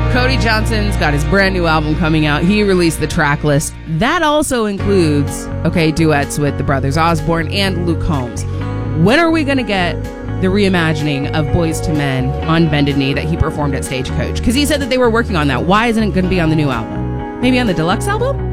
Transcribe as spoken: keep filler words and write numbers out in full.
Cody Johnson's got his brand new album coming out. He released the track list. That also includes, okay, duets with the brothers Osborne and Luke Combs. When are we going to get the reimagining of Boys to Men on Bended Knee that he performed at Stagecoach? Because he said that they were working on that. Why isn't it going to be on the new album? Maybe on the deluxe album?